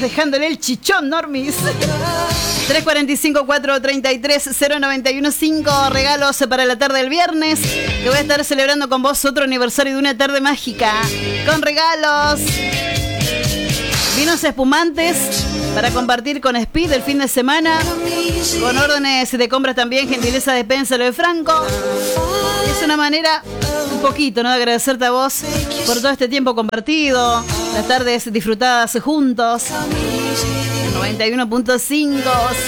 dejándole el chichón, Normis. 345-433-0915. Regalos para la tarde del viernes. Que voy a estar celebrando con vos otro aniversario de una tarde mágica. Con regalos. Vinos espumantes para compartir con Speed el fin de semana. Con órdenes de compras también. Gentileza de Pénsalo de Franco. Es una manera, un poquito, ¿no?, de agradecerte a vos por todo este tiempo compartido. Las tardes disfrutadas juntos. 91.5,